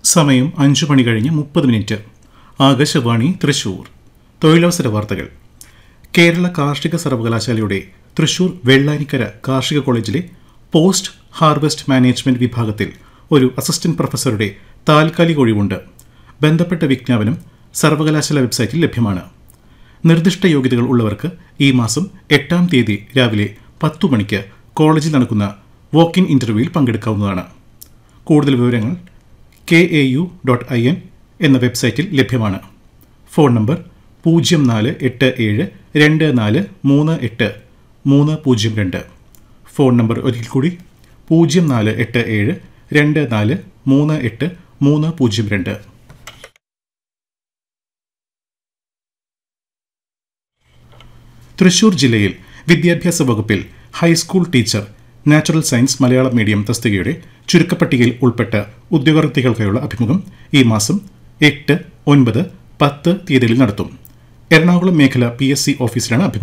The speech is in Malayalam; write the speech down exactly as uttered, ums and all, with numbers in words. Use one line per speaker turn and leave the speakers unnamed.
സമയം അഞ്ചു മണി കഴിഞ്ഞ് മുപ്പത് മിനിറ്റ്. ആകാശവാണി തൃശൂർ. തൊഴിലവസര വാർത്തകൾ. കേരള കാർഷിക സർവകലാശാലയുടെ തൃശൂർ വെള്ളാനിക്കര കാർഷിക കോളേജിലെ പോസ്റ്റ് ഹാർവെസ്റ്റ് മാനേജ്മെന്റ് വിഭാഗത്തിൽ ഒരു അസിസ്റ്റന്റ് പ്രൊഫസറുടെ താൽക്കാലിക ഒഴിവുണ്ട്. ബന്ധപ്പെട്ട വിജ്ഞാപനം സർവകലാശാല വെബ്സൈറ്റിൽ ലഭ്യമാണ്. നിർദ്ദിഷ്ട യോഗ്യതകൾ ഉള്ളവർക്ക് ഈ മാസം എട്ടാം തീയതി രാവിലെ പത്തു മണിക്ക് കോളേജിൽ നടക്കുന്ന വോക്ക് ഇൻ ഇന്റർവ്യൂവിൽ പങ്കെടുക്കാവുന്നതാണ്. കൂടുതൽ വിവരങ്ങൾ K A U dot I N എന്ന വെബ്സൈറ്റിൽ ലഭ്യമാണ്. ഫോൺ നമ്പർ പൂജ്യം നാല് എട്ട് ഏഴ് രണ്ട് നാല് മൂന്ന് എട്ട് മൂന്ന് പൂജ്യം രണ്ട്. ഫോൺ നമ്പർ ഒരിക്കൽ കൂടി പൂജ്യം നാല് എട്ട് ഏഴ് രണ്ട് നാല് മൂന്ന് എട്ട് മൂന്ന് പൂജ്യം രണ്ട്. തൃശൂർ ജില്ലയിൽ വിദ്യാഭ്യാസ വകുപ്പിൽ high school teacher natural science Malayalam medium തസ്തികയുടെ ചുരുക്കപ്പട്ടികയിൽ ഉൾപ്പെട്ട ഉദ്യോഗാർത്ഥികൾക്കായുള്ള അഭിമുഖം ഈ മാസം എട്ട് ഒൻപത് പത്ത് തീയതികളിൽ നടത്തും. എറണാകുളം മേഖല പി എസ് സി ഓഫീസിലാണ് അഭിമുഖം.